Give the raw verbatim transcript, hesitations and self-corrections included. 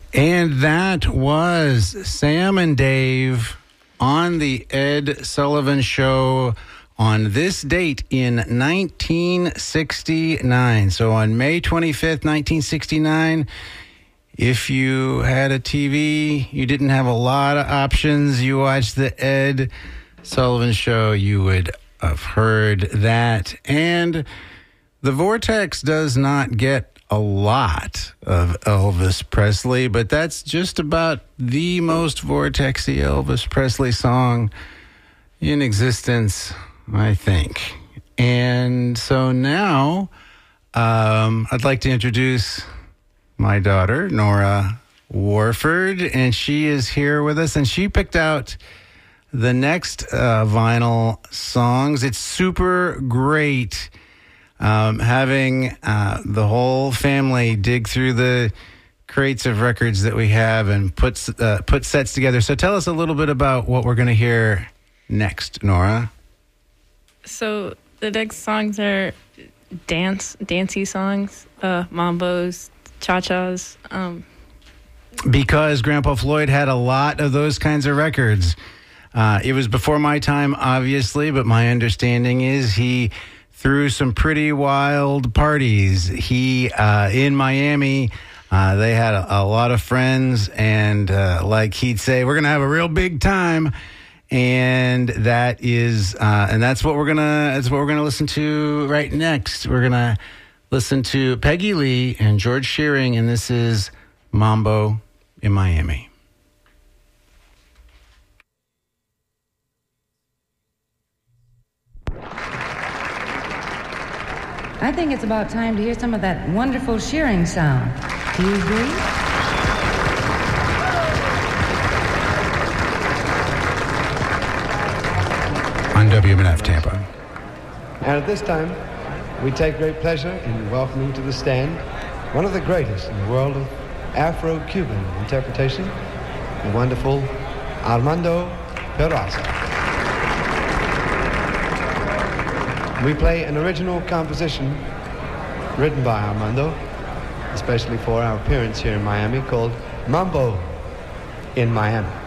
And that was Sam and Dave on the Ed Sullivan Show on this date in nineteen sixty-nine. So on May twenty-fifth, nineteen sixty-nine, if you had a T V, you didn't have a lot of options, you watched the Ed Sullivan Show, you would have heard that. And the Vortex does not get a lot of Elvis Presley, but that's just about the most Vortexy Elvis Presley song in existence, I think. And so now um, I'd like to introduce my daughter, Nora Warford, and she is here with us, and she picked out the next uh, vinyl songs. It's super great um, having uh, the whole family dig through the crates of records that we have and put, uh, put sets together. So tell us a little bit about what we're going to hear next, Nora. So the next songs are dance, dancey songs, uh, mambos, cha-chas. Um. Because Grandpa Floyd had a lot of those kinds of records. Uh, it was before my time, obviously, but my understanding is he threw some pretty wild parties. He, uh, in Miami, uh, they had a, a lot of friends, and uh, like he'd say, we're going to have a real big time. And that is, uh, and that's what we're gonna, that's what we're gonna listen to right next. We're gonna listen to Peggy Lee and George Shearing, and this is Mambo in Miami. I think it's about time to hear some of that wonderful shearing sound. Do you agree? On W M N F Tampa. And at this time, we take great pleasure in welcoming to the stand one of the greatest in the world of Afro-Cuban interpretation, the wonderful Armando Peraza. We play an original composition written by Armando, especially for our appearance here in Miami, called Mambo in Miami.